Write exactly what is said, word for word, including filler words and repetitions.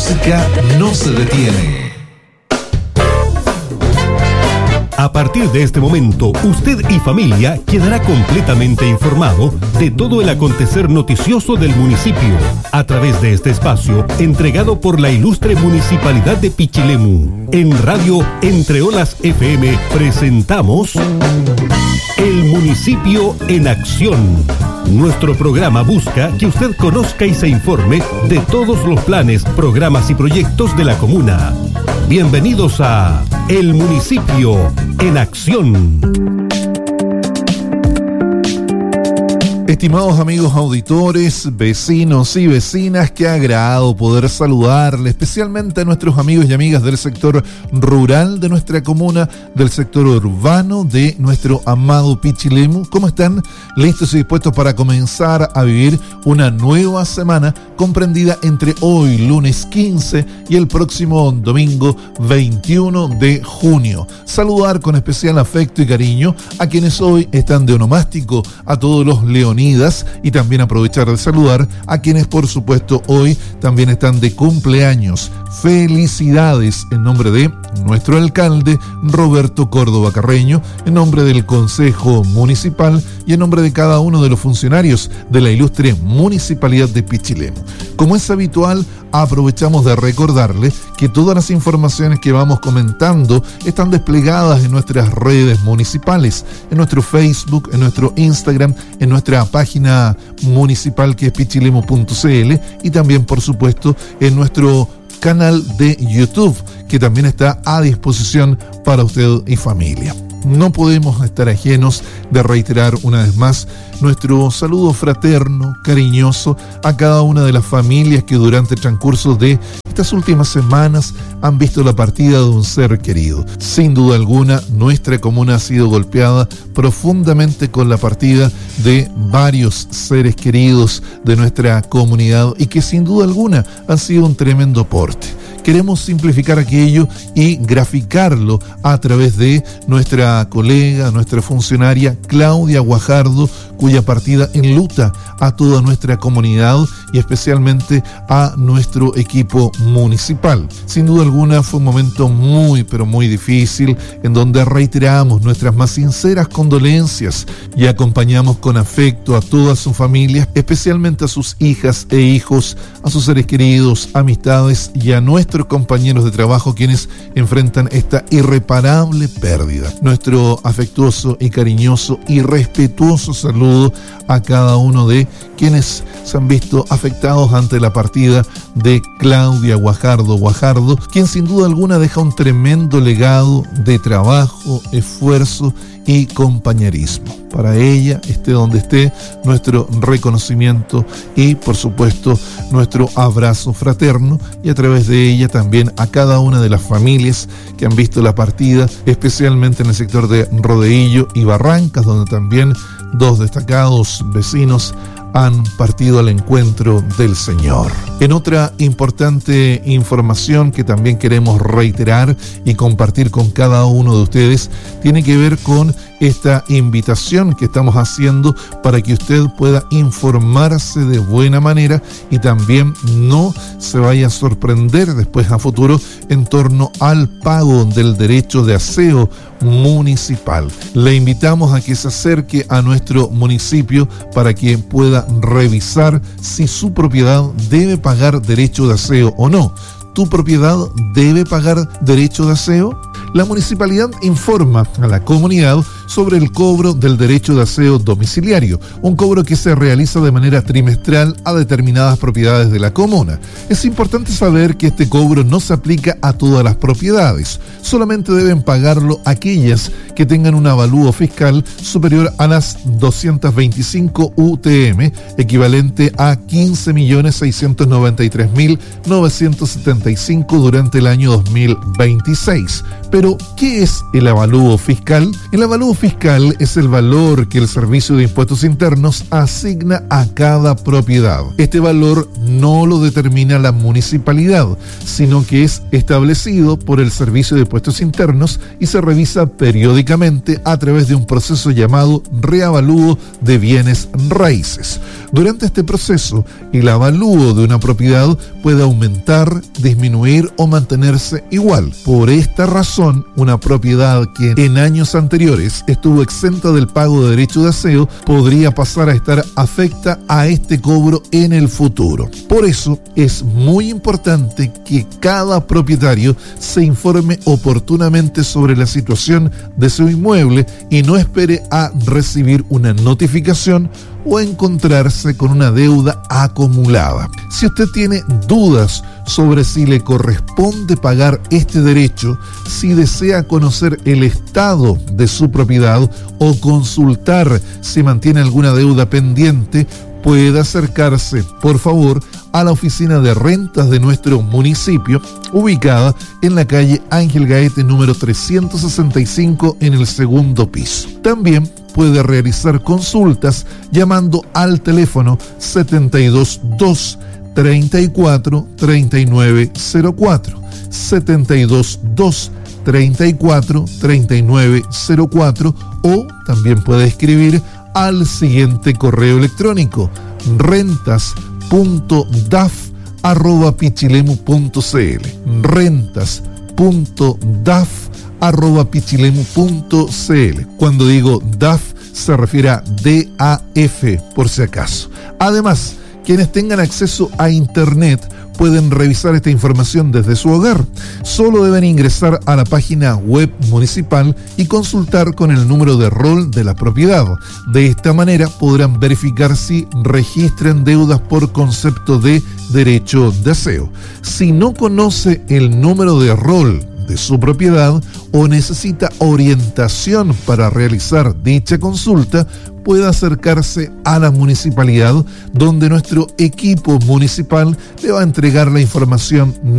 música no se detiene. A partir de este momento, usted y familia quedará completamente informado de todo el acontecer noticioso del municipio a través de este espacio entregado por la ilustre Municipalidad de Pichilemu. En Radio Entre Olas F M presentamos El Municipio en Acción. Nuestro programa busca que usted conozca y se informe de todos los planes, programas y proyectos de la comuna. Bienvenidos a El Municipio en Acción. Estimados amigos auditores, vecinos y vecinas, qué agrado poder saludarles, especialmente a nuestros amigos y amigas del sector rural de nuestra comuna, del sector urbano de nuestro amado Pichilemu. ¿Cómo están? ¿Listos y dispuestos para comenzar a vivir una nueva semana comprendida entre hoy, lunes quince, y el próximo domingo veintiuno de junio? Saludar con especial afecto y cariño a quienes hoy están de onomástico, a todos los leonidas, y también aprovechar de saludar a quienes por supuesto hoy también están de cumpleaños. Felicidades en nombre de nuestro alcalde Roberto Córdoba Carreño, en nombre del Consejo Municipal y en nombre de cada uno de los funcionarios de la ilustre Municipalidad de Pichilemu. Como es habitual, aprovechamos de recordarle que todas las informaciones que vamos comentando están desplegadas en nuestras redes municipales, en nuestro Facebook, en nuestro Instagram, en nuestra página municipal que es pichilemu punto c l y también por supuesto en nuestro canal de YouTube, que también está a disposición para usted y familia. No podemos estar ajenos de reiterar una vez más nuestro saludo fraterno, cariñoso a cada una de las familias que durante el transcurso de estas últimas semanas han visto la partida de un ser querido. Sin duda alguna, nuestra comuna ha sido golpeada profundamente con la partida de varios seres queridos de nuestra comunidad y que sin duda alguna han sido un tremendo aporte. Queremos simplificar aquello y graficarlo a través de nuestra colega, nuestra funcionaria Claudia Guajardo, cuya partida enluta a toda nuestra comunidad y especialmente a nuestro equipo municipal. Sin duda alguna fue un momento muy pero muy difícil en donde reiteramos nuestras más sinceras condolencias y acompañamos con afecto a toda su familia, especialmente a sus hijas e hijos, a sus seres queridos, amistades y a nuestros compañeros de trabajo quienes enfrentan esta irreparable pérdida. Nuestro afectuoso y cariñoso y respetuoso saludo a cada uno de quienes se han visto afectados ante la partida de Claudia Guajardo Guajardo, quien sin duda alguna deja un tremendo legado de trabajo, esfuerzo y compañerismo. Para ella, esté donde esté, nuestro reconocimiento y por supuesto nuestro abrazo fraterno, y a través de ella también a cada una de las familias que han visto la partida, especialmente en el sector de Rodeillo y Barrancas, donde también dos destacados vecinos han partido al encuentro del Señor. En otra importante información que también queremos reiterar y compartir con cada uno de ustedes, tiene que ver con esta invitación que estamos haciendo para que usted pueda informarse de buena manera y también no se vaya a sorprender después a futuro en torno al pago del derecho de aseo municipal. Le invitamos a que se acerque a nuestro municipio para que pueda revisar si su propiedad debe pagar derecho de aseo o no. ¿Tu propiedad debe pagar derecho de aseo? La municipalidad informa a la comunidad sobre el cobro del derecho de aseo domiciliario, un cobro que se realiza de manera trimestral a determinadas propiedades de la comuna. Es importante saber que este cobro no se aplica a todas las propiedades, solamente deben pagarlo aquellas que tengan un avalúo fiscal superior a las doscientos veinticinco U T M, equivalente a quince millones seiscientos noventa y tres mil novecientos setenta y cinco durante el año dos mil veintiséis. Pero, ¿qué es el avalúo fiscal? El avalúo fiscal es el valor que el Servicio de Impuestos Internos asigna a cada propiedad. Este valor no lo determina la municipalidad, sino que es establecido por el Servicio de Impuestos Internos y se revisa periódicamente a través de un proceso llamado reavalúo de bienes raíces. Durante este proceso, el avalúo de una propiedad puede aumentar, disminuir o mantenerse igual. Por esta razón, una propiedad que en años anteriores estuvo exenta del pago de derecho de aseo podría pasar a estar afecta a este cobro en el futuro. Por eso es muy importante que cada propietario se informe oportunamente sobre la situación de su inmueble y no espere a recibir una notificación o encontrarse con una deuda acumulada. Si usted tiene dudas sobre si le corresponde pagar este derecho, si desea conocer el estado de su propiedad o consultar si mantiene alguna deuda pendiente, puede acercarse, por favor, a la oficina de rentas de nuestro municipio, ubicada en la calle Ángel Gaete número trescientos sesenta y cinco en el segundo piso. También puede realizar consultas llamando al teléfono setenta y dos dos, treinta y cuatro, treinta y nueve cero cuatro, setenta y dos dos, treinta y cuatro, treinta y nueve cero cuatro, o también puede escribir al siguiente correo electrónico: rentas punto d a f arroba pichilemu punto c l, rentas punto d a f arroba pichilemu punto c l. Cuando digo D A F se refiere a D A F, por si acaso. Además, quienes tengan acceso a internet pueden revisar esta información desde su hogar. Solo deben ingresar a la página web municipal y consultar con el número de rol de la propiedad. De esta manera podrán verificar si registran deudas por concepto de derecho de aseo. Si no conoce el número de rol de su propiedad o necesita orientación para realizar dicha consulta, puede acercarse a la municipalidad, donde nuestro equipo municipal le va a entregar la información